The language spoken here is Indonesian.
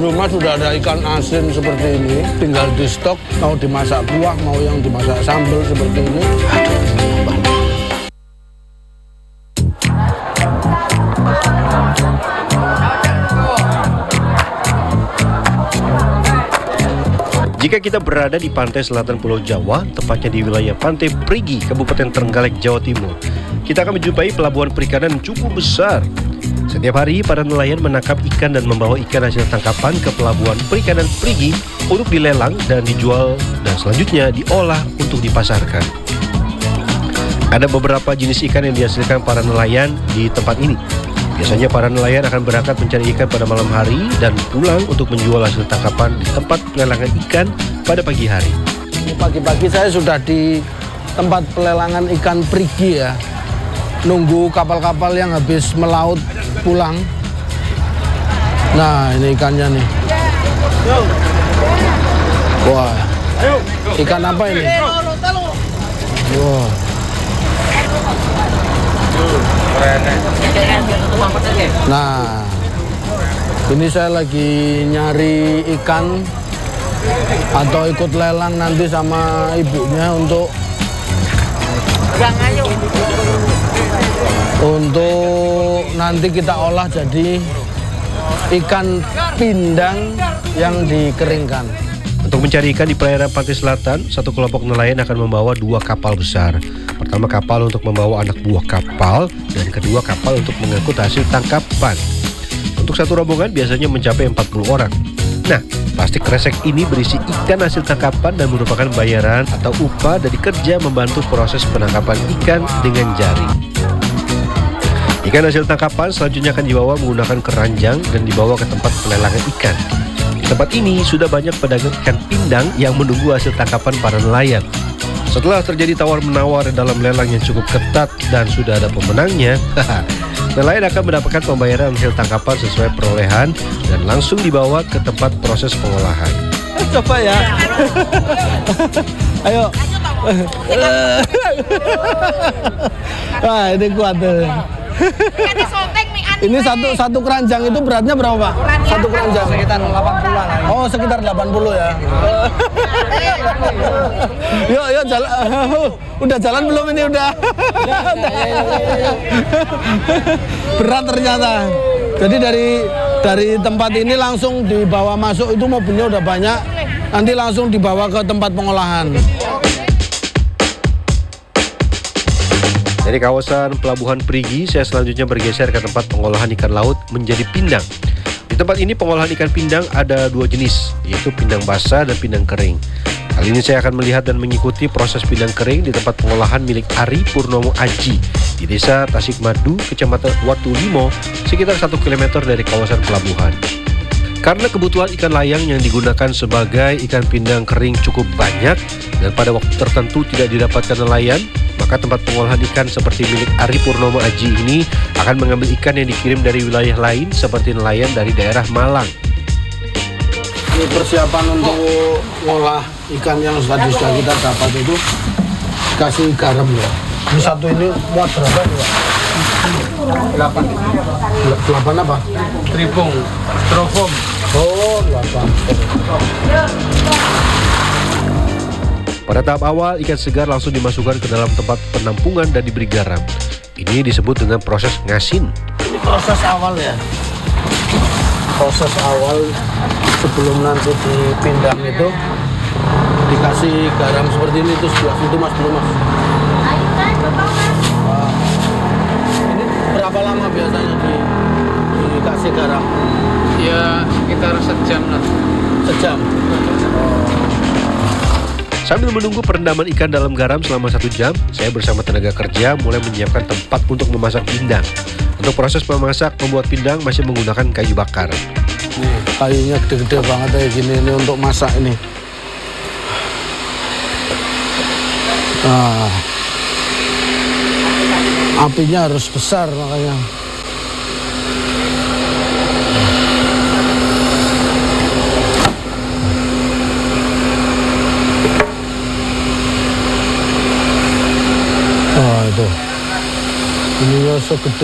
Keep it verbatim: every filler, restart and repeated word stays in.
rumah sudah ada ikan asin seperti ini, tinggal di stok, mau dimasak kuah, mau yang dimasak sambal seperti ini. Aduh, Jika kita berada di pantai selatan Pulau Jawa, tepatnya di wilayah Pantai Perigi, Kabupaten Trenggalek, Jawa Timur, kita akan menjumpai pelabuhan perikanan cukup besar. Setiap hari, para nelayan menangkap ikan dan membawa ikan hasil tangkapan ke pelabuhan perikanan Perigi untuk dilelang dan dijual, dan selanjutnya diolah untuk dipasarkan. Ada beberapa jenis ikan yang dihasilkan para nelayan di tempat ini. Biasanya para nelayan akan berangkat mencari ikan pada malam hari dan pulang untuk menjual hasil tangkapan di tempat pelelangan ikan pada pagi hari. Pagi-pagi saya sudah di tempat pelelangan ikan Perigi ya. Nunggu kapal-kapal yang habis melaut pulang. Nah, ini ikannya nih. Wah, ikan apa ini? Wah. Nah, ini saya lagi nyari ikan atau ikut lelang nanti sama ibunya untuk untuk nanti kita olah jadi ikan pindang yang dikeringkan. Untuk mencari ikan di perairan pantai selatan, satu kelompok nelayan akan membawa dua kapal besar. Pertama kapal untuk membawa anak buah kapal, dan kedua kapal untuk mengangkut hasil tangkapan. Untuk satu rombongan biasanya mencapai empat puluh orang. Nah, plastik kresek ini berisi ikan hasil tangkapan dan merupakan bayaran atau upah dari kerja membantu proses penangkapan ikan dengan jaring. Ikan hasil tangkapan selanjutnya akan dibawa menggunakan keranjang dan dibawa ke tempat pelelangan ikan. Di tempat ini sudah banyak pedagang ikan pindang yang menunggu hasil tangkapan para nelayan. Setelah terjadi tawar-menawar dalam lelang yang cukup ketat dan sudah ada pemenangnya, nelayan akan mendapatkan pembayaran hasil tangkapan sesuai perolehan dan langsung dibawa ke tempat proses pengolahan. Coba ya. Ayo. Wah, ini kuat tuh. Ini satu satu keranjang itu beratnya berapa, Pak? Satu keranjang sekitar delapan puluh lah. Oh, sekitar delapan puluh ya. Yuk, yuk jalan. Udah jalan belum ini udah? Berat ternyata. Jadi dari dari tempat ini langsung dibawa masuk, itu mobilnya udah banyak. Nanti langsung dibawa ke tempat pengolahan. Dari kawasan Pelabuhan Perigi, saya selanjutnya bergeser ke tempat pengolahan ikan laut menjadi pindang. Di tempat ini pengolahan ikan pindang ada dua jenis, yaitu pindang basah dan pindang kering. Kali ini saya akan melihat dan mengikuti proses pindang kering di tempat pengolahan milik Ari Purnomo Aji di Desa Tasikmadu, Kecamatan Watulimo, sekitar satu kilometer dari kawasan pelabuhan. Karena kebutuhan ikan layang yang digunakan sebagai ikan pindang kering cukup banyak dan pada waktu tertentu tidak didapatkan nelayan, maka tempat pengolahan ikan seperti milik Ari Purnomo Aji ini akan mengambil ikan yang dikirim dari wilayah lain seperti nelayan dari daerah Malang. Ini persiapan untuk ngolah ikan yang tadi sudah kita dapat itu kasih garam ya. Ini satu ini muat berapa nih, Pak? delapan. Delapan apa? Tripung, strofom. Oh, delapan. Pada tahap awal, ikan segar langsung dimasukkan ke dalam tempat penampungan dan diberi garam. Ini disebut dengan proses ngasin. Ini proses awal ya. Proses awal sebelum nanti dipindang itu dikasih garam seperti ini, itu sebelah situ Mas, dulu Mas. Wah. Ini berapa lama biasanya di, dikasih garam? Ya sekitar sejam lah. Sejam. Oh. Sambil menunggu perendaman ikan dalam garam selama satu jam, saya bersama tenaga kerja mulai menyiapkan tempat untuk memasak pindang. Untuk proses memasak, membuat pindang masih menggunakan kayu bakar. Nih, kayunya gede-gede banget kayak gini ini untuk masak ini. Nah, apinya harus besar makanya. Oh itu, ini segede